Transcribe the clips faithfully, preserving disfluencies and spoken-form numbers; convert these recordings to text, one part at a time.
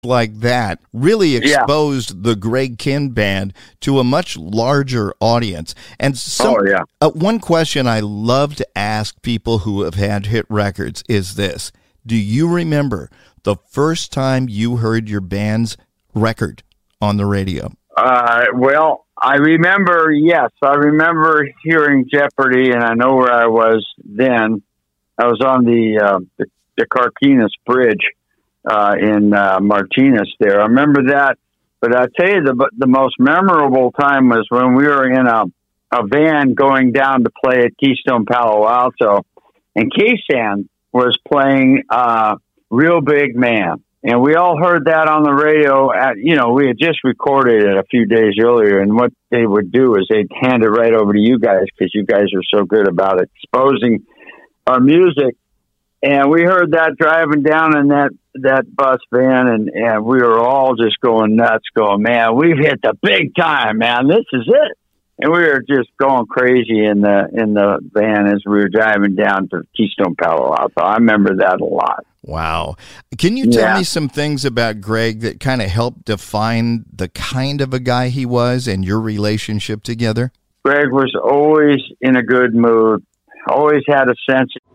like that really exposed yeah. the Greg Kihn Band to a much larger audience. And some, oh, yeah. uh, one question I love to ask people who have had hit records is this. Do you remember the first time you heard your band's record on the radio? Uh, well, I remember, yes, I remember hearing Jeopardy, and I know where I was then. I was on the, uh, the, the Carquinez Bridge. Uh, in uh, Martinez there. I remember that, but I tell you the the most memorable time was when we were in a, a van going down to play at Keystone Palo Alto, and K-San was playing uh, Real Big Man. And we all heard that on the radio. At, you know, we had just recorded it a few days earlier, and what they would do is they'd hand it right over to you guys because you guys are so good about exposing our music. And we heard that driving down in that, that bus van, and, and we were all just going nuts, going, man, we've hit the big time, man. This is it. And we were just going crazy in the in the van as we were driving down to Keystone Palo Alto. I remember that a lot. Wow. Can you tell yeah. me some things about Greg that kind of helped define the kind of a guy he was and your relationship together? Greg was always in a good mood, always had a sense of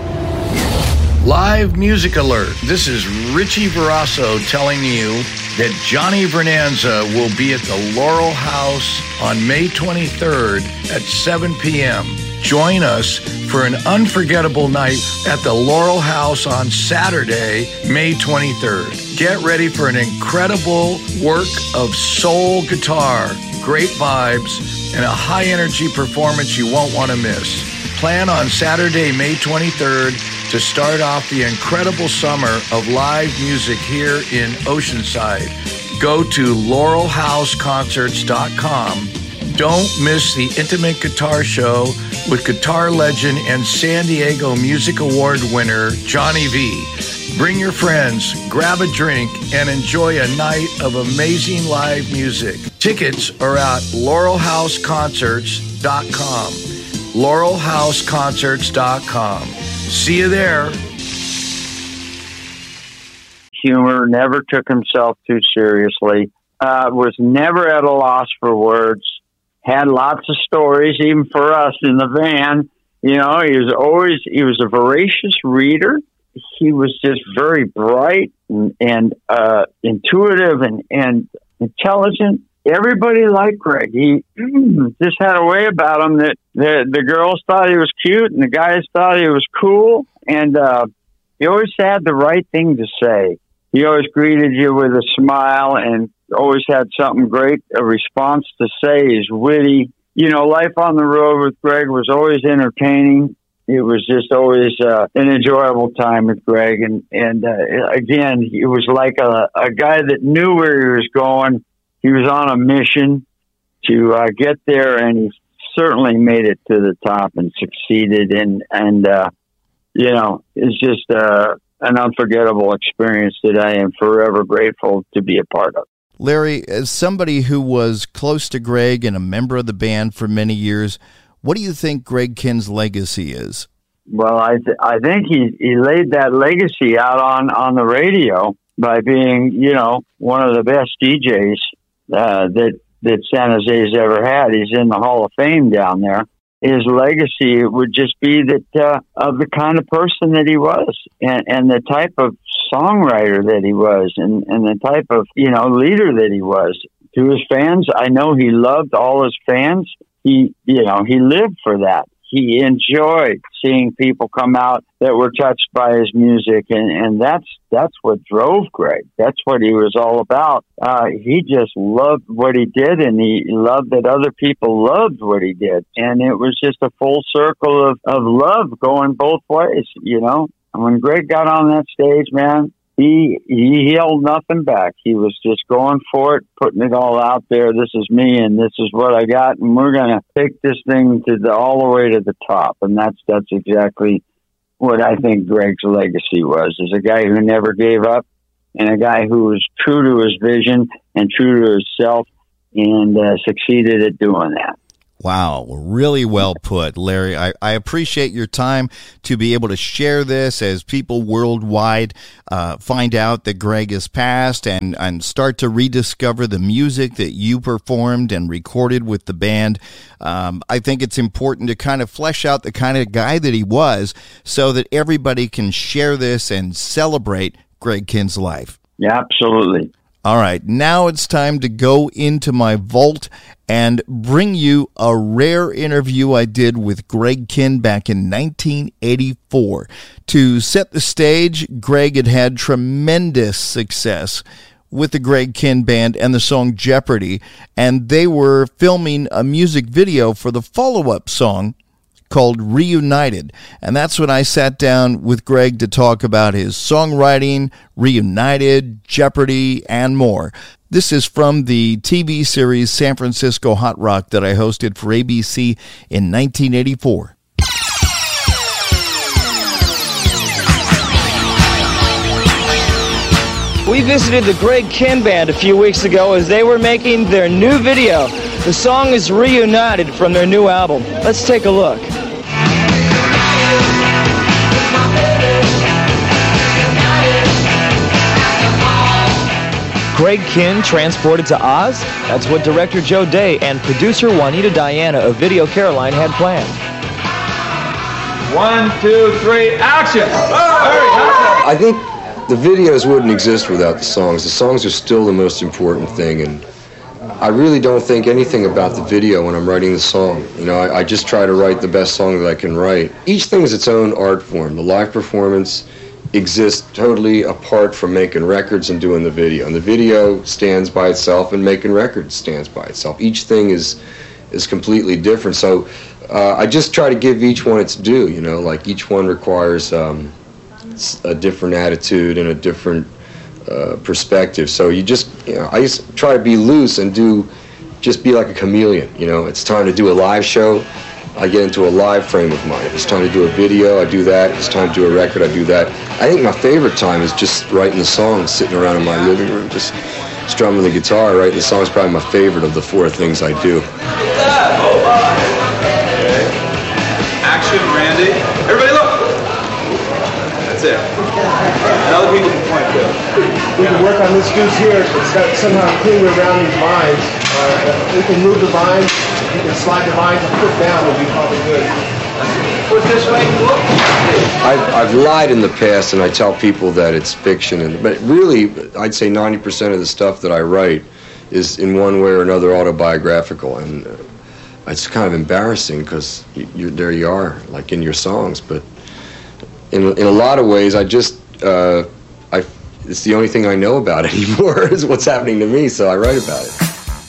Live music alert. This is Richie Verasso telling you that Johnny Vernanza will be at the Laurel House on May twenty-third at seven p.m. Join us for an unforgettable night at the Laurel House on Saturday, May twenty-third. Get ready for an incredible work of soul guitar, great vibes, and a high-energy performance you won't want to miss. Plan on Saturday, May twenty-third to start off the incredible summer of live music here in Oceanside. Go to laurel house concerts dot com. Don't miss the intimate guitar show with guitar legend and San Diego Music Award winner Johnny V. Bring your friends, grab a drink, and enjoy a night of amazing live music. Tickets are at laurel house concerts dot com. laurel house concerts dot com. See you there. Humor, never took himself too seriously, uh, was never at a loss for words, had lots of stories, even for us in the van. You know, he was always, he was a voracious reader. He was just very bright and, and uh, intuitive and, and intelligent. Everybody liked Greg. He just had a way about him that the, the girls thought he was cute and the guys thought he was cool. And uh, he always had the right thing to say. He always greeted you with a smile and always had something great, a response to say. He's witty. You know, life on the road with Greg was always entertaining. It was just always uh, an enjoyable time with Greg. And, and uh, again, he was like a, a guy that knew where he was going. He was on a mission to uh, get there, and he certainly made it to the top and succeeded. And, and uh, you know, it's just uh, an unforgettable experience that I am forever grateful to be a part of. Larry, as somebody who was close to Greg and a member of the band for many years, what do you think Greg Kihn's legacy is? Well, I th- I think he, he laid that legacy out on, on the radio by being, you know, one of the best D Js Uh, that that San Jose's ever had. He's in the Hall of Fame down there. His legacy would just be that uh, of the kind of person that he was, and, and the type of songwriter that he was, and, and the type of you know leader that he was to his fans. I know he loved all his fans. He you know he lived for that. He enjoyed seeing people come out that were touched by his music, and, and that's that's what drove Greg. That's what he was all about. Uh, he just loved what he did, and he loved that other people loved what he did. And it was just a full circle of, of love going both ways, you know. And when Greg got on that stage, man, he he held nothing back. He was just going for it, putting it all out there. This is me, and this is what I got, and we're going to take this thing to the all the way to the top. And that's that's exactly what I think Greg's legacy was: is a guy who never gave up, and a guy who was true to his vision and true to himself, and uh, succeeded at doing that. Wow, really well put, Larry. I, I appreciate your time to be able to share this as people worldwide uh, find out that Greg has passed and, and start to rediscover the music that you performed and recorded with the band. Um, I think it's important to kind of flesh out the kind of guy that he was so that everybody can share this and celebrate Greg Kihn's life. Yeah, absolutely. All right, now it's time to go into my vault and bring you a rare interview I did with Greg Kihn back in nineteen eighty-four. To set the stage, Greg had had tremendous success with the Greg Kihn Band and the song Jeopardy, and they were filming a music video for the follow-up song called Reunited. And that's when I sat down with Greg to talk about his songwriting, Reunited, Jeopardy, and more. This is from the T V series San Francisco Hot Rock that I hosted for A B C in nineteen eighty-four. We visited the Greg Kihn Band a few weeks ago as they were making their new video. The song is Reunited from their new album. Let's take a look. Greg Kihn transported to Oz? That's what director Joe Day and producer Juanita Diana of Video Caroline had planned. One, two, three, action! Oh, I think the videos wouldn't exist without the songs. The songs are still the most important thing, and I really don't think anything about the video when I'm writing the song. You know, I, I just try to write the best song that I can write. Each thing is its own art form. The live performance exists totally apart from making records and doing the video. And the video stands by itself, and making records stands by itself. Each thing is is completely different. So uh, I just try to give each one its due. You know, like each one requires um, a different attitude and a different uh, perspective. So you just, you know, I just try to be loose and do, just be like a chameleon. You know, it's time to do a live show, I get into a live frame of mind. If it's time to do a video, I do that. If it's time to do a record, I do that. I think my favorite time is just writing the songs, sitting around in my living room, just strumming the guitar. Writing the song is probably my favorite of the four things I do. Okay. Action, Randy. Everybody look. That's it. And other people can point to. We can work on this goose here. It's got somehow clear around these vines. Uh, we can move the vines. You can slide the vines and put down. Would be probably good. Put this way. Look. I've, I've lied in the past, and I tell people that it's fiction, and but really, I'd say ninety percent of the stuff that I write is in one way or another autobiographical, and uh, it's kind of embarrassing because you, you're, there you are, like in your songs. But in in a lot of ways, I just uh, I it's the only thing I know about anymore is what's happening to me, so I write about it.